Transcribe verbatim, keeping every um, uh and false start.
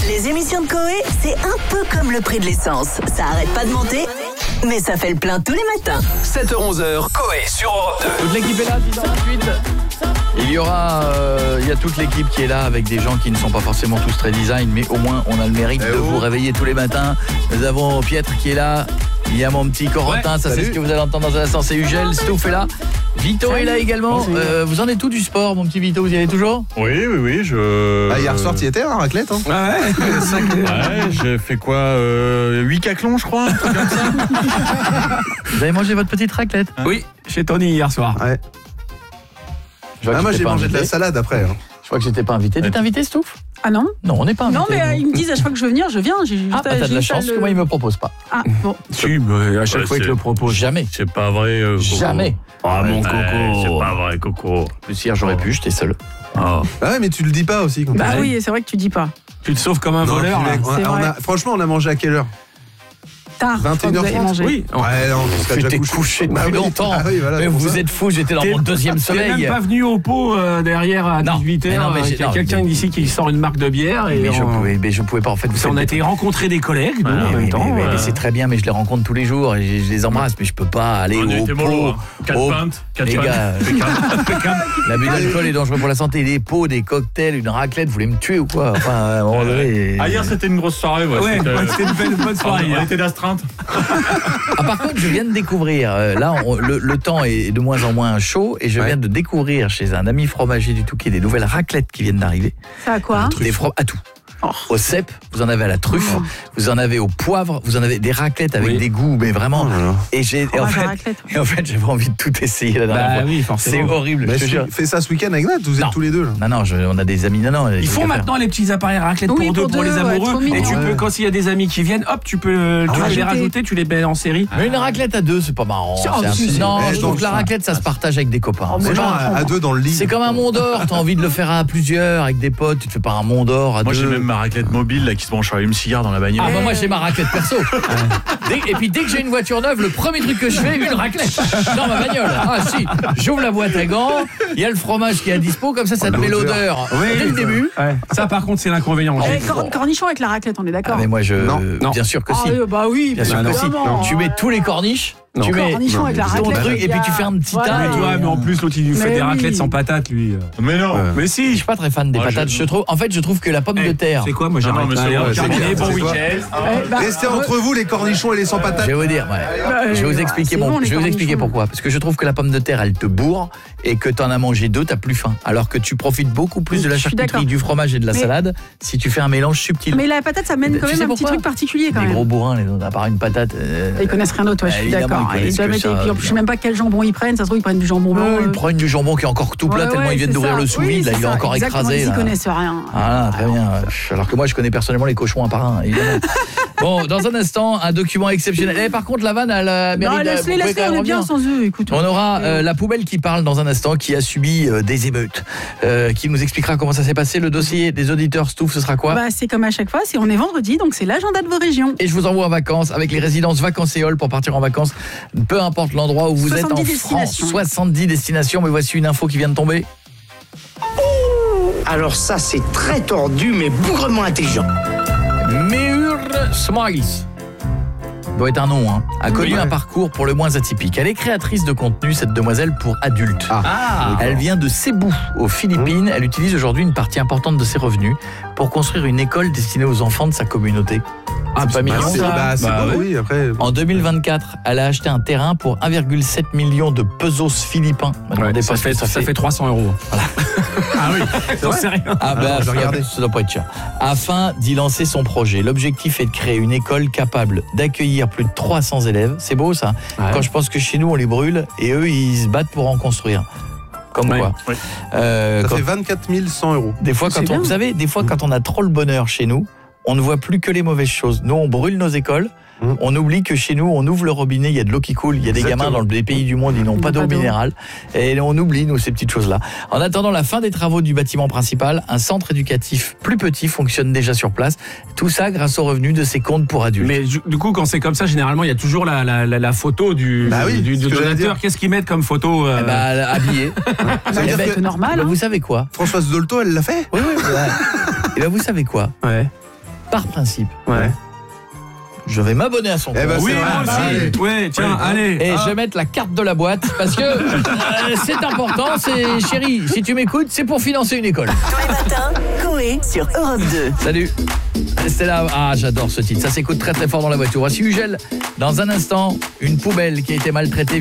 Les émissions de Coé, c'est un peu comme le prix de l'essence. Ça arrête pas de monter, mais ça fait le plein tous les matins. sept heures onze, Coé sur Europe deux. Toute l'équipe est là, dix heures trente-huit. Il y aura, euh, il y a toute l'équipe qui est là avec des gens qui ne sont pas forcément tous très design, mais au moins on a le mérite eh de oh. vous réveiller tous les matins. Nous avons Pietre qui est là. Il y a mon petit Corentin, ouais, ça salut. c'est ce que vous allez entendre dans un instant, c'est Ugel, Stouff est là. Vito salut. Est là également. Euh, vous en êtes tout du sport, mon petit Vito, vous y allez toujours? Oui, oui, oui, je... Ah, hier soir, tu y étais, hein, raclette, hein. Ouais, ouais, j'ai fait quoi euh, huit caclons, je crois, un truc comme ça. Vous avez mangé votre petite raclette? Oui, chez Tony hier soir. Ouais. Je vois Ah, que moi, j'étais j'ai pas mangé invité. de la salade après. Hein. Je crois que j'étais pas invité. T'es invité, Stouff? Ah non? Non, on n'est pas invité. Non, mais euh, ils me disent à chaque fois que je veux venir, je viens. J'ai juste Ah, à- bah, t'as de j'ai la juste à chance le- que moi, il me propose pas. Ah, bon. Si, mais à chaque Ouais, fois qu'il c'est- le propose. Jamais. C'est pas vrai, euh, Coco. Jamais. Ah, mon Ouais, coco. c'est pas vrai, Coco. Plus hier, j'aurais pu, j'étais seul. Oh. Ah ouais, mais tu le dis pas aussi. Quand Bah t'es- oui, c'est vrai que tu dis pas. Tu te sauves comme un Non, voleur, puis, là. mec, on a- c'est on vrai. a- franchement, on a mangé à quelle heure? Tard, je crois que vous avez vingt et une heures trente. mangé. Oui. Ouais, non, tu serais Tu déjà t'es couché. couché Bah depuis oui. longtemps. Ah oui, voilà, Mais c'est pour vous ça. êtes fous, j'étais dans T'es- mon deuxième T'es sommeil. même pas venu au pot euh, derrière à Non, dix-huit mais non, heures. mais j'ai- Il y a non, quelqu'un mais- d'ici qui sort une marque de bière. Et Mais je on, pouvais, mais je pouvais pas en fait. Vous on a faites- été rencontrer des collègues, nous, Ah, en oui, même mais, temps. mais- mais euh, c'est très bien, mais je les rencontre tous les jours et je, je les embrasse, mais je peux pas aller On au était pot. mollo, hein. Quatre au- pintes, quatre les pintes. gars, l'abus d'alcool est dangereux pour la santé. Des pots, des cocktails, une raclette, vous voulez me tuer ou quoi? Enfin, à un moment donné. Ah, hier, c'était une grosse soirée, ouais. Ouais, c'était- ouais, c'était une belle bonne soirée. On hier. était d'astreinte. Ah, par contre, je viens de découvrir, euh, là, on- le, le temps est de moins en moins chaud, et je Ouais. viens de découvrir chez un ami fromager du Touquet des nouvelles raclettes qui viennent d'arriver. Ça à quoi? Des fro- à tout. Oh. Au cèpe, vous en avez à la truffe, Oh. vous en avez au poivre, vous en avez des raclettes avec Oui. des goûts, mais vraiment. Oh là là. Et j'ai, et en Fromage à fait, raclette. et en fait, j'avais envie de tout essayer la dernière Bah fois. oui, C'est forcément. horrible, Mais je te je- jure. fais ça ce week-end avec Nat, vous êtes Non. tous les deux là. Non, non, je- on a des amis. Non, non. Ils font maintenant les petits appareils à raclette Oui, pour deux pour pour deux, les ouais, amoureux. trop mignon. Et tu Ouais. peux, quand il y a des amis qui viennent, hop, tu peux, tu Ah, peux les rajouter. rajouter, tu les mets en série. Mais une raclette à deux, c'est pas marrant. Si, C'est un- si, si. non, Eh, je trouve donc, que la ça- raclette, ça se partage avec des copains. Oh, C'est moi, Genre pas- à, à deux dans le lit. C'est comme un Mont d'Or, t'as envie de le faire à plusieurs, avec des potes, tu te fais pas un Mont d'Or à Moi, deux. j'ai même ma raclette mobile là qui se branche à une cigare dans la bagnole. Ah bah moi j'ai ma raclette perso. Dès- et puis dès que j'ai une voiture neuve, le premier truc que je fais, une raclette dans ma bagnole. Ah si, j'ouvre la boîte à gants, il y a le fromage qui est à dispo, comme ça ça te met l'odeur dès le début. Ouais. Ça, par contre, c'est l'inconvénient. Eh, cor- cornichon avec la raclette, on est Ah d'accord? mais moi je Non. Non. bien sûr que Ah, si. oui, bah oui, Bien sûr bah que si. évidemment. Tu mets tous les corniches, Non. tu mets Cornichon avec la ton raclette. truc et puis tu fais un petit Voilà. tas. Mais toi, mais en plus, l'autre, il lui fait Mais des oui. raclettes sans patates, lui. Mais non. Ouais. Mais Je si. suis pas très fan des Moi, patates, je- je trouve. En fait, je trouve que la pomme de terre. C'est quoi, moi, Non, j'arrête non, mais pas. c'est Allez, bon, hop, c'est terminé, clair, bon c'est quoi week-end. Eh, bah, Restez entre vous les cornichons et les sans Je patates. vais vous dire, ouais. bah, Je vais vous euh, expliquer c'est mon- bon, les je vais vous expliquer cornichons. pourquoi. Parce que je trouve que la pomme de terre, elle te bourre et que t'en as mangé deux, t'as plus faim. Alors que tu profites beaucoup plus Oui, de la je suis charcuterie, d'accord. du fromage et de la Mais- salade si tu fais un mélange subtil. Mais la patate, ça mène Tu quand même sais un petit pourquoi truc particulier quand Les même. gros bourrins, les autres, à part une patate. euh, Ils connaissent rien d'autre, ouais, je suis évidemment, d'accord. ils connaissent Ils doivent que mettre- ça, et puis, en plus, je sais évidemment. même pas quel jambon ils prennent. Ça se trouve, ils prennent du jambon blanc. Non, euh, ils prennent du jambon qui est encore tout plat ouais, tellement ouais, ils viennent c'est d'ouvrir ça. le sous-vide, Oui, là, c'est il est ça, encore exactement, écrasé. Ils y là. connaissent rien. Ah, très bien. Alors que moi, je connais personnellement les cochons un par un, évidemment. Bon, dans un instant, un document exceptionnel. Eh, par contre, la vanne, elle a Non, mérite. laisse-les, vous pouvez laisse-les, quand même on est bien revenir. sans eux. Écoute. On aura euh, la poubelle qui parle dans un instant, qui a subi euh, des émeutes, euh, qui nous expliquera comment ça s'est passé. Le dossier des auditeurs Stouff, ce sera quoi? Bah, c'est comme à chaque fois, c'est on est vendredi, donc c'est l'agenda de vos régions. Et je vous envoie en vacances avec les résidences Vacancéol pour partir en vacances, peu importe l'endroit où vous êtes en soixante-dix France. destinations. soixante-dix destinations, mais voici une info qui vient de tomber. Alors ça, c'est très tordu, mais bougrement intelligent. Meur Smiles doit être un nom, hein. A connu Ouais. un parcours pour le moins atypique. Elle est créatrice de contenu, cette demoiselle, pour adultes. Ah. Elle vient de Cebu, aux Philippines. Elle utilise aujourd'hui une partie importante de ses revenus pour construire une école destinée aux enfants de sa communauté. Ah, C'est pas mignon, C'est ça. bah, c'est Bah beau, ouais. oui, après. En deux mille vingt-quatre, elle a acheté un terrain pour un virgule sept million de pesos philippins. Me demandez Ouais, pas ça, ce que fait, ça fait trois cents euros. Ah oui, J'en sais rien. Ah bah, je vais regarder. ça doit pas être cher. Afin d'y lancer son projet, l'objectif est de créer une école capable d'accueillir plus de trois cents élèves. C'est beau ça. Ouais. Quand je pense que chez nous on les brûle et eux ils se battent pour en construire. Comme Ouais. quoi. Oui. Euh, Ça quand- fait vingt-quatre mille cent euros. des fois C'est quand on, bien. vous savez, des fois quand on a trop le bonheur chez nous, on ne voit plus que les mauvaises choses. Nous on brûle nos écoles. Mmh. On oublie que chez nous, on ouvre le robinet, il y a de l'eau qui coule, il y a des Exactement. gamins dans les pays du monde, ils n'ont Ils pas n'ont d'eau pas d'eau. minérale. Et on oublie, nous, ces petites choses-là. En attendant la fin des travaux du bâtiment principal, un centre éducatif plus petit fonctionne déjà sur place. Tout ça grâce aux revenus de ses comptes pour adultes. Mais du du coup, quand c'est comme ça, généralement, il y a toujours la, la, la, la photo du, Bah oui, du, c'est du ce que j'allais donateur. dire. Qu'est-ce qu'ils mettent comme photo euh, Eh ben, habillé. Ça veut Eh dire ben, que C'est normal. ben, hein. vous savez quoi? Françoise Dolto, elle l'a fait. Oui, oui. Ouais. Et ben, vous savez quoi? ouais. par principe, Ouais. je vais m'abonner à son Eh ben, compte. Oui, c'est moi vrai. aussi. Ouais, tiens, allez. Et Ah. je vais mettre la carte de la boîte parce que euh, c'est important, c'est chérie, si tu m'écoutes, c'est pour financer une école. Tous les matins, Coé sur Europe deux. Salut. C'est là. Ah, j'adore ce titre. Ça s'écoute très très fort dans la voiture. Voici Ugel. Dans un instant, une poubelle qui a été maltraitée